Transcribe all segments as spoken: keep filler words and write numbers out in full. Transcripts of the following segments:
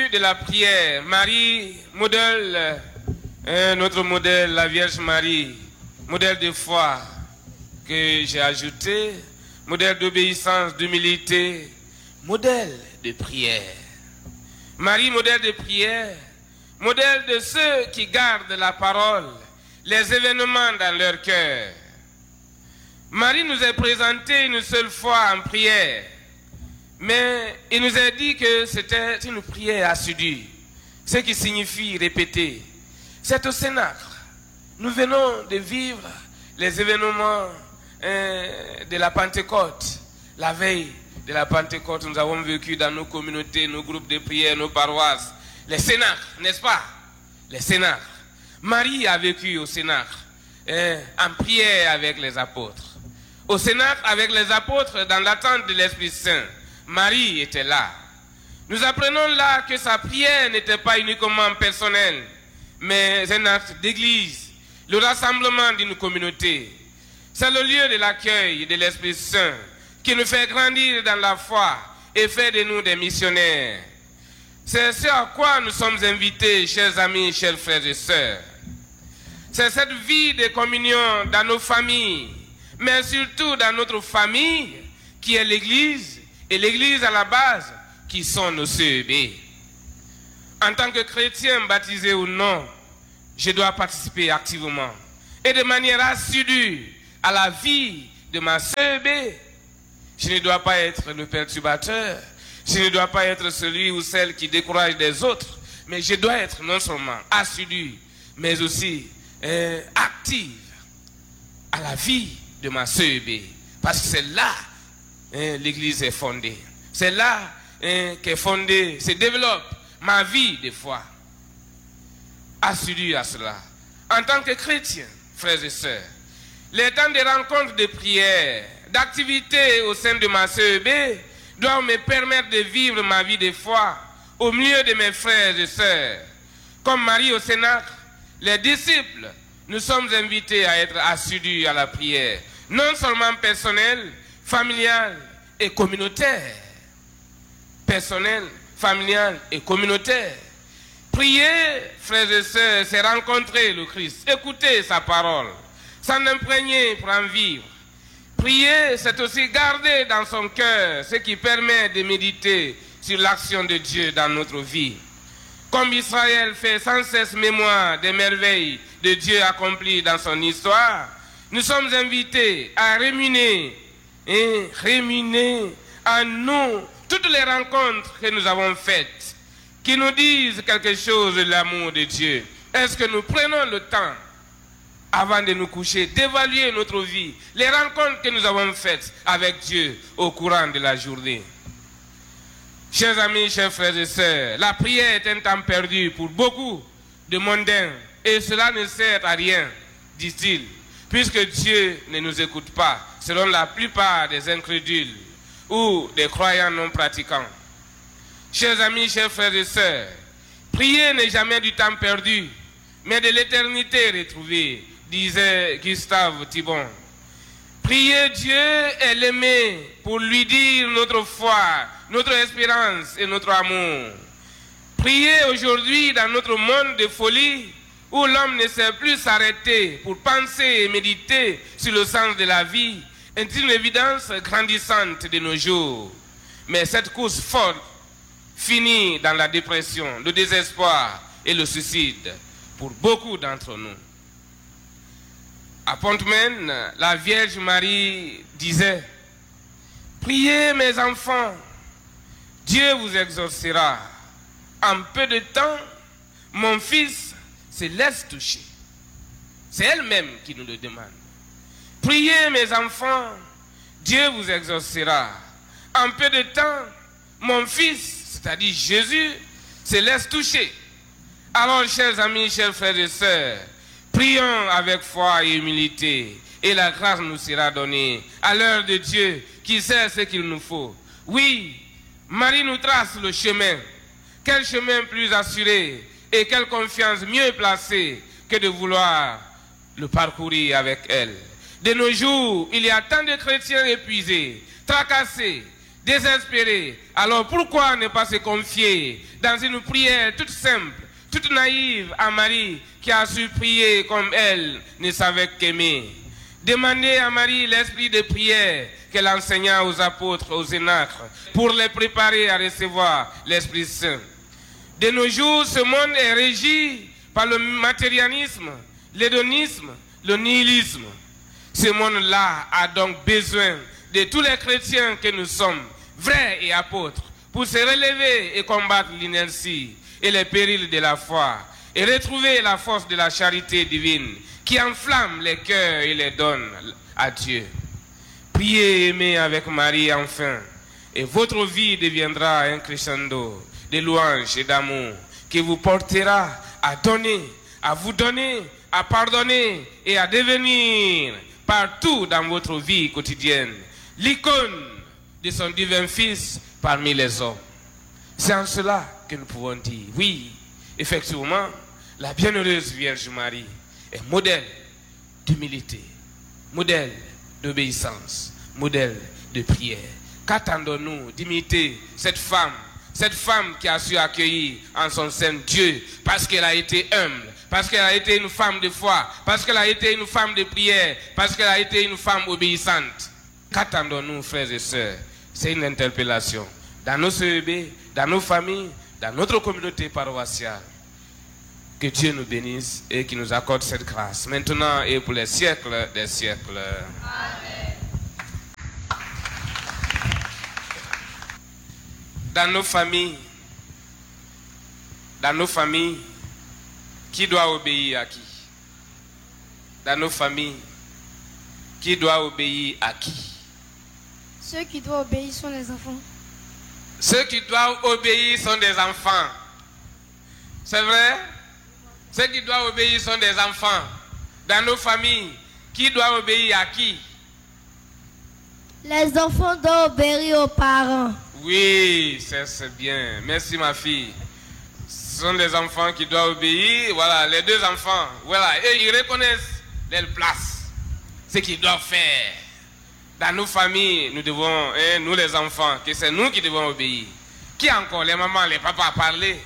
de la prière, Marie, modèle, euh, notre modèle, la Vierge Marie, modèle de foi que j'ai ajouté, modèle d'obéissance, d'humilité, modèle de prière. Marie, modèle de prière, modèle de ceux qui gardent la parole, les événements dans leur cœur. Marie nous est présentée une seule fois en prière, mais il nous a dit que c'était une prière assidue, ce qui signifie répéter. C'est au Cénacle. Nous venons de vivre les événements euh, de la Pentecôte. La veille de la Pentecôte, nous avons vécu dans nos communautés, nos groupes de prière, nos paroisses, les Cénacles, n'est-ce pas? Les Cénacles. Marie a vécu au Cénacle, euh, en prière avec les apôtres. Au Cénacle, avec les apôtres, dans l'attente de l'Esprit Saint, Marie était là. Nous apprenons là que sa prière n'était pas uniquement personnelle, mais un acte d'église, le rassemblement d'une communauté. C'est le lieu de l'accueil de l'Esprit Saint qui nous fait grandir dans la foi et fait de nous des missionnaires. C'est ce à quoi nous sommes invités, chers amis, chers frères et sœurs. C'est cette vie de communion dans nos familles, mais surtout dans notre famille, qui est l'Église, et l'Église à la base, qui sont nos C E B. En tant que chrétien, baptisé ou non, je dois participer activement et de manière assidue à la vie de ma C E B. Je ne dois pas être le perturbateur, je ne dois pas être celui ou celle qui décourage les autres, mais je dois être non seulement assidu, mais aussi euh, active à la vie de ma C E B. Parce que c'est là hein, l'Église est fondée. C'est là hein, qu'est fondée, se développe ma vie de foi. Assidu à cela. En tant que chrétien, frères et sœurs, les temps de rencontres, de prière, d'activités au sein de ma C E B doivent me permettre de vivre ma vie de foi au milieu de mes frères et sœurs. Comme Marie au Cénacle, les disciples, nous sommes invités à être assidus à la prière, non seulement personnelle, familiale et communautaire. Personnelle, familiale et communautaire. Prier, frères et sœurs, c'est rencontrer le Christ, écouter sa parole, s'en imprégner pour en vivre. Prier, c'est aussi garder dans son cœur ce qui permet de méditer sur l'action de Dieu dans notre vie. Comme Israël fait sans cesse mémoire des merveilles de Dieu accomplies dans son histoire, nous sommes invités à rémunérer et rémunérer à nous toutes les rencontres que nous avons faites, qui nous disent quelque chose de l'amour de Dieu. Est-ce que nous prenons le temps, avant de nous coucher, d'évaluer notre vie, les rencontres que nous avons faites avec Dieu au courant de la journée? Chers amis, chers frères et sœurs, la prière est un temps perdu pour beaucoup de mondains et cela ne sert à rien, dit-il, puisque Dieu ne nous écoute pas, selon la plupart des incrédules ou des croyants non pratiquants. Chers amis, chers frères et sœurs, prier n'est jamais du temps perdu, mais de l'éternité retrouvée, disait Gustave Thibon. Prier Dieu et l'aimer pour lui dire notre foi, notre espérance et notre amour. Prier aujourd'hui dans notre monde de folie où l'homme ne sait plus s'arrêter pour penser et méditer sur le sens de la vie est une évidence grandissante de nos jours. Mais cette course folle finit dans la dépression, le désespoir et le suicide pour beaucoup d'entre nous. À Pont-Maine, la Vierge Marie disait: priez mes enfants, Dieu vous exaucera. En peu de temps, mon fils se laisse toucher. C'est elle-même qui nous le demande. Priez mes enfants, Dieu vous exaucera. En peu de temps, mon fils, c'est-à-dire Jésus, se laisse toucher. Alors, chers amis, chers frères et sœurs, prions avec foi et humilité, et la grâce nous sera donnée à l'heure de Dieu qui sait ce qu'il nous faut. Oui, Marie nous trace le chemin. Quel chemin plus assuré et quelle confiance mieux placée que de vouloir le parcourir avec elle. De nos jours, il y a tant de chrétiens épuisés, tracassés, désespéré. Alors pourquoi ne pas se confier dans une prière toute simple, toute naïve à Marie qui a su prier comme elle ne savait qu'aimer? Demandez à Marie l'esprit de prière qu'elle enseigna aux apôtres, aux énâtres, pour les préparer à recevoir l'Esprit Saint. De nos jours, ce monde est régi par le matérialisme, l'hédonisme, le nihilisme. Ce monde-là a donc besoin de tous les chrétiens que nous sommes, vrais et apôtres, pour se relever et combattre l'inertie et les périls de la foi, et retrouver la force de la charité divine qui enflamme les cœurs et les donne à Dieu. Priez et aimez avec Marie enfin, et votre vie deviendra un crescendo de louanges et d'amour qui vous portera à donner, à vous donner, à pardonner et à devenir partout dans votre vie quotidienne l'icône de son divin Fils parmi les hommes. C'est en cela que nous pouvons dire, oui, effectivement, la bienheureuse Vierge Marie est modèle d'humilité, modèle d'obéissance, modèle de prière. Qu'attendons-nous d'imiter cette femme, cette femme qui a su accueillir en son sein Dieu parce qu'elle a été humble, parce qu'elle a été une femme de foi, parce qu'elle a été une femme de prière, parce qu'elle a été une femme obéissante. Qu'attendons-nous, frères et sœurs? C'est une interpellation. Dans nos C E B, dans nos familles, dans notre communauté paroissiale. Que Dieu nous bénisse et qu'il nous accorde cette grâce, maintenant et pour les siècles des siècles. Amen. Dans nos familles, dans nos familles, qui doit obéir à qui? Dans nos familles, qui doit obéir à qui? Ceux qui doivent obéir sont les enfants. Ceux qui doivent obéir sont des enfants. C'est vrai? Ceux qui doivent obéir sont des enfants. Dans nos familles, qui doit obéir à qui? Les enfants doivent obéir aux parents. Oui, c'est bien. Merci ma fille. Ce sont des enfants qui doivent obéir. Voilà, les deux enfants. Voilà, et ils reconnaissent leur place. Ce qu'ils doivent faire. Dans nos familles, nous devons, hein, nous les enfants, que c'est nous qui devons obéir. Qui encore? Les mamans, les papas parler?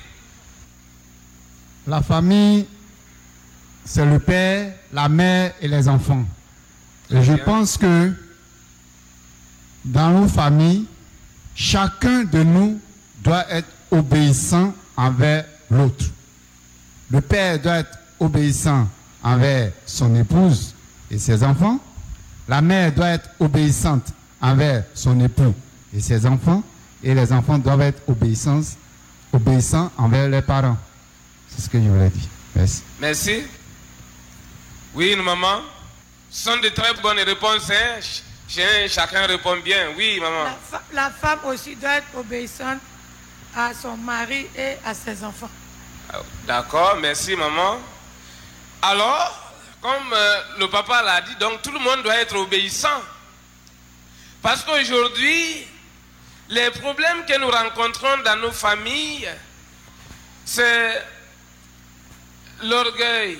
La famille, c'est le père, la mère et les enfants. Et je pense que dans nos familles, chacun de nous doit être obéissant envers l'autre. Le père doit être obéissant envers son épouse et ses enfants. La mère doit être obéissante envers son époux et ses enfants. Et les enfants doivent être obéissants, obéissants envers leurs parents. C'est ce que je voulais dire. Merci. Merci. Oui, maman. Ce sont de très bonnes réponses. Hein? Ch chacun répond bien. Oui, maman. La, fa la femme aussi doit être obéissante à son mari et à ses enfants. D'accord, merci, maman. Alors, comme euh, le papa l'a dit, donc tout le monde doit être obéissant. Parce qu'aujourd'hui, les problèmes que nous rencontrons dans nos familles, c'est l'orgueil.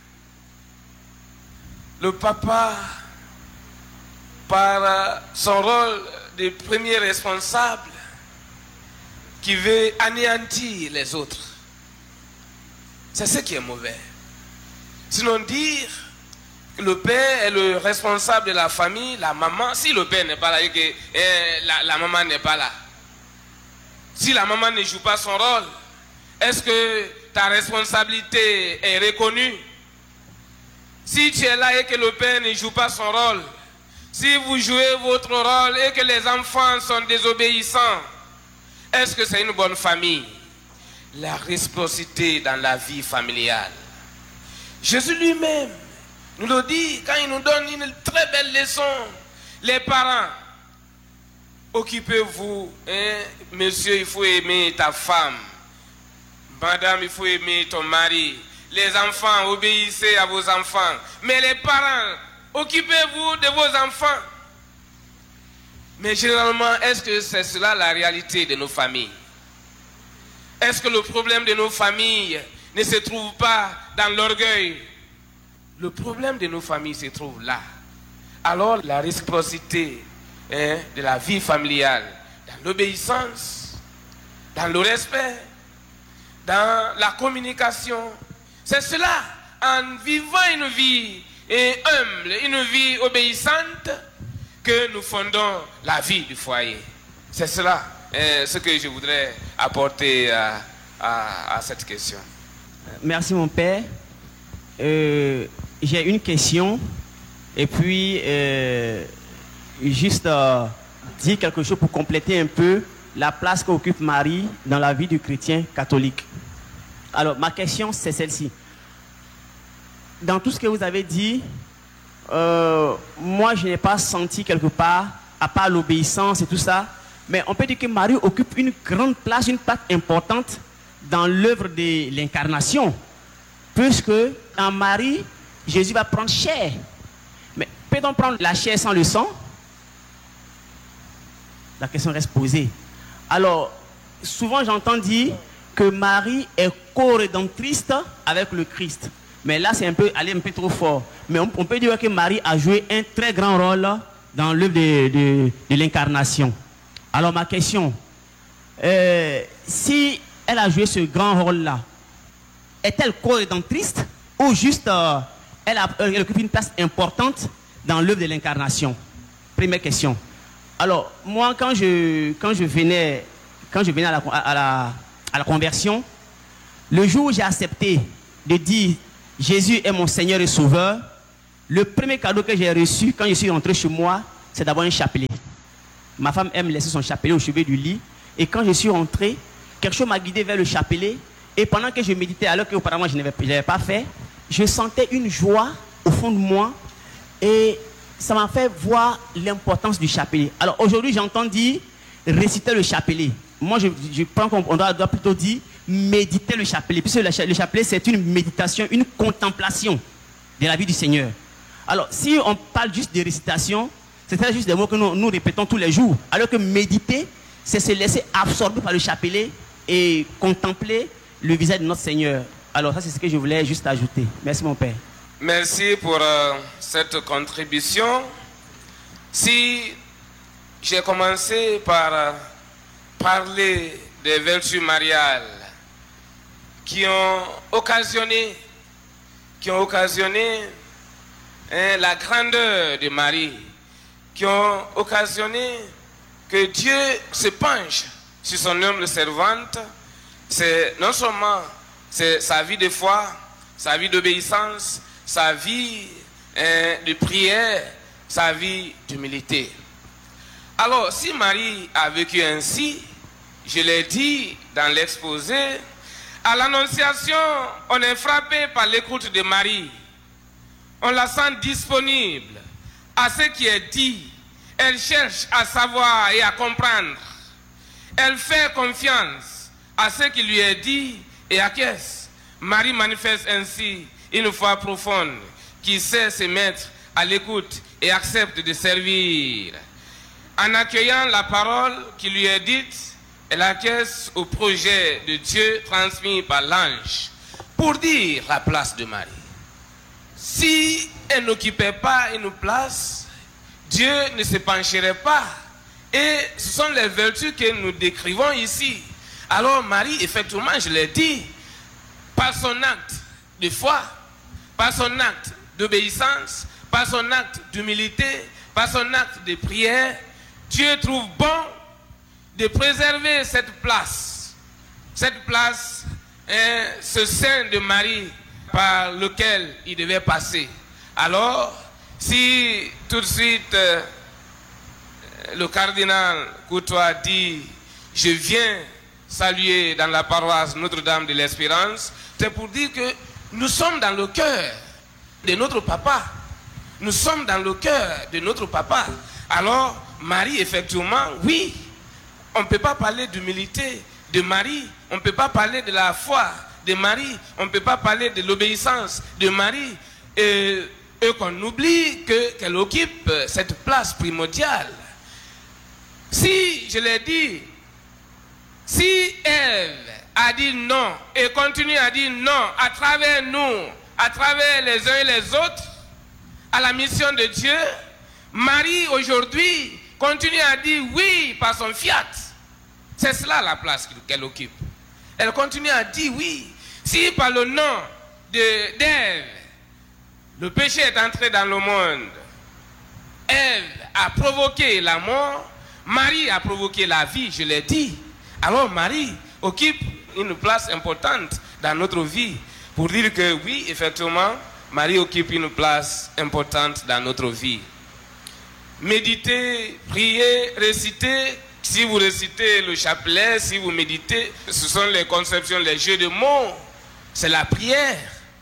Le papa, par son rôle de premier responsable, qui veut anéantir les autres. C'est ce qui est mauvais. Sinon dire que le père est le responsable de la famille, la maman, si le père n'est pas là et que eh, la, la maman n'est pas là, si la maman ne joue pas son rôle, est-ce que ta responsabilité est reconnue? Si tu es là et que le père ne joue pas son rôle, si vous jouez votre rôle et que les enfants sont désobéissants, est-ce que c'est une bonne famille? La réciprocité dans la vie familiale. Jésus lui-même nous le dit quand il nous donne une très belle leçon. Les parents, occupez-vous, hein? Monsieur, il faut aimer ta femme. Madame, il faut aimer ton mari. Les enfants, obéissez à vos enfants. Mais les parents, occupez-vous de vos enfants. Mais généralement, est-ce que c'est cela la réalité de nos familles? Est-ce que le problème de nos familles ne se trouve pas dans l'orgueil? Le problème de nos familles se trouve là. Alors la réciprocité hein, de la vie familiale, dans l'obéissance, dans le respect, dans la communication. C'est cela, en vivant une vie humble, une vie obéissante, que nous fondons la vie du foyer. C'est cela euh, ce que je voudrais apporter à, à, à cette question. Merci mon père. Euh, J'ai une question et puis euh, juste euh, dire quelque chose pour compléter un peu la place qu'occupe Marie dans la vie du chrétien catholique. Alors ma question c'est celle-ci. Dans tout ce que vous avez dit, euh, moi je n'ai pas senti quelque part, à part l'obéissance et tout ça, mais on peut dire que Marie occupe une grande place, une place importante dans l'œuvre de l'incarnation. Puisque en Marie, Jésus va prendre chair. Mais peut-on prendre la chair sans le sang? La question reste posée. Alors, souvent j'entends dire que Marie est co-rédemptrice avec le Christ. Mais là, c'est un peu aller un peu trop fort. Mais on, on peut dire que Marie a joué un très grand rôle dans l'œuvre de, de, de l'incarnation. Alors ma question, euh, si elle a joué ce grand rôle-là, est-elle co-rédemptrice ou juste euh, elle, a, elle occupe une place importante dans l'œuvre de l'incarnation? Première question. Alors moi, quand je, quand je venais, quand je venais à, la, à, la, à la conversion, le jour où j'ai accepté de dire Jésus est mon Seigneur et Sauveur, le premier cadeau que j'ai reçu quand je suis rentré chez moi, c'est d'avoir un chapelet. Ma femme aime laisser son chapelet au chevet du lit. Et quand je suis rentré, quelque chose m'a guidé vers le chapelet. Et pendant que je méditais, alors qu'auparavant je n'avais pas fait, je sentais une joie au fond de moi. Et ça m'a fait voir l'importance du chapelet. Alors aujourd'hui, j'entends dire réciter le chapelet. Moi, je, je pense qu'on doit, doit plutôt dire méditer le chapelet. Puisque le chapelet, c'est une méditation, une contemplation de la vie du Seigneur. Alors, si on parle juste de récitation, c'est juste des mots que nous, nous répétons tous les jours. Alors que méditer, c'est se laisser absorber par le chapelet et contempler le visage de notre Seigneur. Alors ça, c'est ce que je voulais juste ajouter. Merci mon Père. Merci pour euh, cette contribution. Si j'ai commencé par euh, parler des vertus mariales qui ont occasionné, qui ont occasionné hein, la grandeur de Marie, qui ont occasionné que Dieu se penche sur son humble servante, c'est non seulement c'est sa vie de foi, sa vie d'obéissance, sa vie hein, de prière, sa vie d'humilité. Alors, si Marie a vécu ainsi, je l'ai dit dans l'exposé, à l'Annonciation, on est frappé par l'écoute de Marie. On la sent disponible à ce qui est dit. Elle cherche à savoir et à comprendre. Elle fait confiance à ce qui lui est dit et acquiesce. Marie manifeste ainsi une foi profonde qui sait se mettre à l'écoute et accepte de servir. En accueillant la parole qui lui est dite, elle acquiesce au projet de Dieu transmis par l'ange pour dire la place de Marie. Si elle n'occupait pas une place, Dieu ne se pencherait pas. Et ce sont les vertus que nous décrivons ici. Alors Marie, effectivement, je l'ai dit, par son acte de foi, par son acte d'obéissance, par son acte d'humilité, par son acte de prière, Dieu trouve bon de préserver cette place. Cette place, hein, ce sein de Marie par lequel il devait passer. Alors, si tout de suite euh, le cardinal Courtois dit « Je viens saluer dans la paroisse Notre-Dame de l'Espérance », c'est pour dire que nous sommes dans le cœur de notre papa. Nous sommes dans le cœur de notre papa. Alors, Marie, effectivement, oui, on ne peut pas parler d'humilité de Marie, on ne peut pas parler de la foi de Marie, on ne peut pas parler de l'obéissance de Marie, et, et qu'on oublie qu'elle occupe cette place primordiale. Si, je l'ai dit, si Ève a dit non et continue à dire non à travers nous, à travers les uns et les autres, à la mission de Dieu, Marie aujourd'hui continue à dire oui par son fiat. C'est cela la place qu'elle occupe. Elle continue à dire, oui, si par le nom d'Ève, le péché est entré dans le monde, Ève a provoqué la mort, Marie a provoqué la vie, je l'ai dit. Alors Marie occupe une place importante dans notre vie. Pour dire que oui, effectivement, Marie occupe une place importante dans notre vie. Méditer, prier, réciter. Si vous récitez le chapelet, si vous méditez, ce sont les conceptions, les jeux de mots. C'est la prière.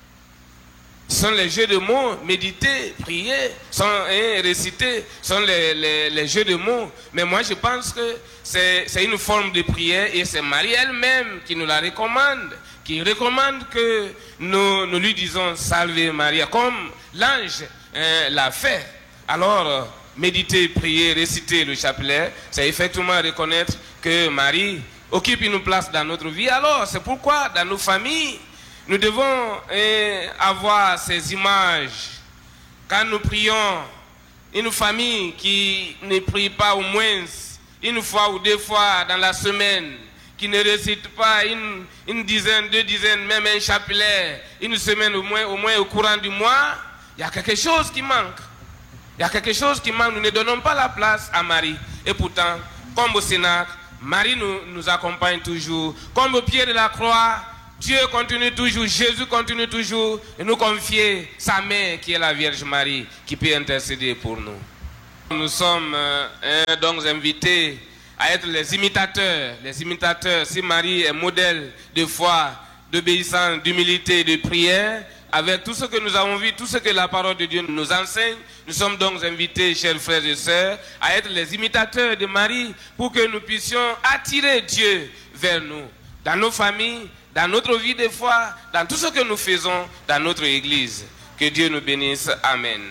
Ce sont les jeux de mots. Méditer, prier, sont, hein, réciter, sont les, les, les jeux de mots. Mais moi, je pense que c'est une forme de prière et c'est Marie elle-même qui nous la recommande, qui recommande que nous, nous lui disons Salve Maria, comme l'ange hein, l'a fait. Alors, méditer, prier, réciter le chapelet, c'est effectivement reconnaître que Marie occupe une place dans notre vie. Alors, c'est pourquoi dans nos familles, nous devons eh, avoir ces images. Quand nous prions, une famille qui ne prie pas au moins une fois ou deux fois dans la semaine, qui ne récite pas une, une dizaine, deux dizaines, même un chapelet, une semaine au moins, au moins au courant du mois, il y a quelque chose qui manque. Il y a quelque chose qui manque. Nous ne donnons pas la place à Marie. Et pourtant, comme au Sénat, Marie nous, nous accompagne toujours. Comme au pied de la croix, Dieu continue toujours, Jésus continue toujours de nous confier sa mère qui est la Vierge Marie, qui peut intercéder pour nous. Nous sommes euh, donc invités à être les imitateurs. Les imitateurs, si Marie est modèle de foi, d'obéissance, d'humilité, de prière, avec tout ce que nous avons vu, tout ce que la parole de Dieu nous enseigne, nous sommes donc invités, chers frères et sœurs, à être les imitateurs de Marie pour que nous puissions attirer Dieu vers nous, dans nos familles, dans notre vie de foi, dans tout ce que nous faisons dans notre Église. Que Dieu nous bénisse. Amen.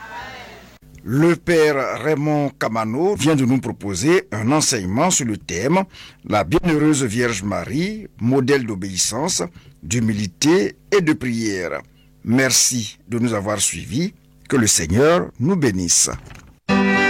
Le Père Raymond Kamano vient de nous proposer un enseignement sur le thème « La bienheureuse Vierge Marie, modèle d'obéissance, d'humilité et de prière ». Merci de nous avoir suivis. Que le Seigneur nous bénisse.